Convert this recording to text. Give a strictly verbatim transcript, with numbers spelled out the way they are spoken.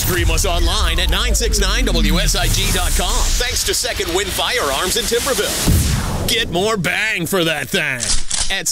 Stream us online at nine six nine W S I G dot com. Thanks to Second Wind Firearms in Timberville. Get more bang for that thing.